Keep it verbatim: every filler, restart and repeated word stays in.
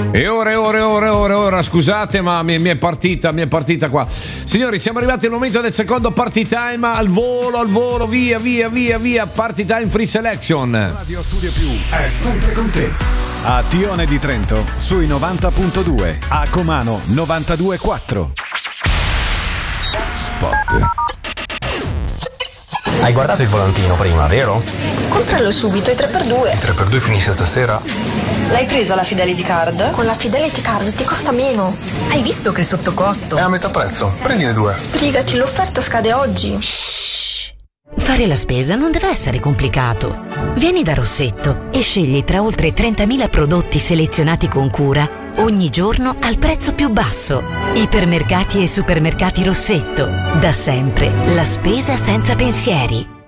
E ora, e ora, e ora, e ora, ora, scusate, ma mi, mi è partita, mi è partita qua. Signori, siamo arrivati al momento del secondo party time, al volo, al volo, via, via, via, via, party time free selection. Radio Studio Più è sempre con te. A Tione di Trento sui novanta punto due, a Comano novantadue virgola quattro. Spot. Hai guardato il volantino prima, vero? Compralo subito, i tre per due. Il tre per due finisce stasera? L'hai presa la Fidelity Card? Con la Fidelity Card ti costa meno. Hai visto che sotto costo? È a metà prezzo, prendine due. Sbrigati, l'offerta scade oggi. Shhh. Fare la spesa non deve essere complicato. Vieni da Rossetto e scegli tra oltre trentamila prodotti selezionati con cura ogni giorno al prezzo più basso. Ipermercati e supermercati Rossetto. Da sempre la spesa senza pensieri.